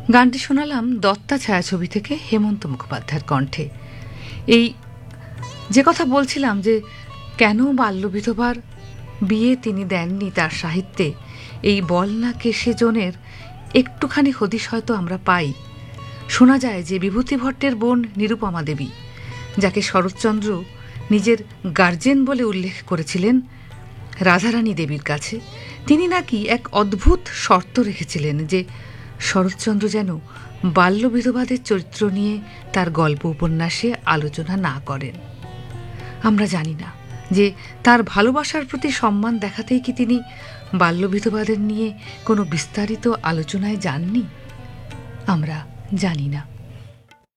গানটি শোনালাম দত্তা ছায়াছবি থেকে হেমন্ত মুখোপাধ্যায়ের কণ্ঠে। এই যে কথা বলছিলাম যে কেন বাল্যবিধবার বিয়ে তিনি দেননি তার সাহিত্যে, এই বল না কেশে জনের একটুখানি হদিশ হয়তো আমরা পাই। শোনা যায় যে বিভূতি ভট্টের বোন নিরুপমা দেবী, যাকে শরৎচন্দ্র নিজের গার্জেন বলে উল্লেখ করেছিলেন রাধারানী দেবীর কাছে, তিনি নাকি এক অদ্ভুত শর্ত রেখেছিলেন যে শরৎচন্দ্র যেন বাল্যবিধবাদের চরিত্র নিয়ে তার গল্প উপন্যাসে আলোচনা না করেন। আমরা জানি না যে তার ভালোবাসার প্রতি সম্মান দেখাতেই কি তিনি বাল্যবিধবাদের নিয়ে কোনো বিস্তারিত আলোচনায় যাননি। আমরা জানি না।